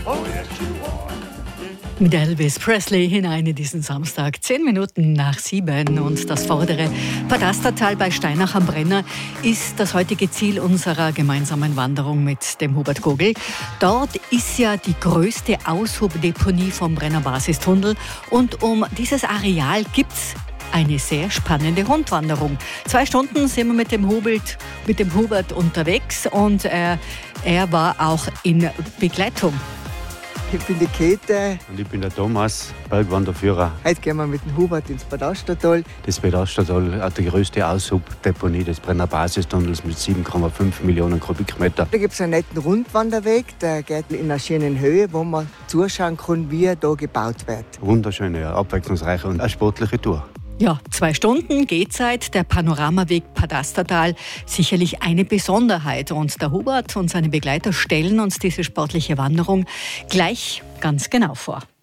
Mit Elvis Presley hinein in diesen Samstag, 10 Minuten nach 7. Und das vordere Padastertal bei Steinach am Brenner ist das heutige Ziel unserer gemeinsamen Wanderung mit dem Hubert Gogl. Dort ist ja die größte Aushubdeponie vom Brenner Basistunnel. Und um dieses Areal gibt's eine sehr spannende Rundwanderung. 2 Stunden sind wir mit dem Hubert unterwegs und er war auch in Begleitung. Ich bin die Käthe. Und ich bin der Thomas, Bergwanderführer. Heute gehen wir mit dem Hubert ins Padastertal. Das Padastertal hat die größte Aushubdeponie des Brenner Basistunnels mit 7,5 Millionen Kubikmeter. Da gibt es einen netten Rundwanderweg, der geht in einer schönen Höhe, wo man zuschauen kann, wie er da gebaut wird. Wunderschöne, abwechslungsreiche und eine sportliche Tour. Ja, 2 Stunden Gehzeit, der Panoramaweg Padastertal, sicherlich eine Besonderheit. Und der Hubert und seine Begleiter stellen uns diese sportliche Wanderung gleich ganz genau vor.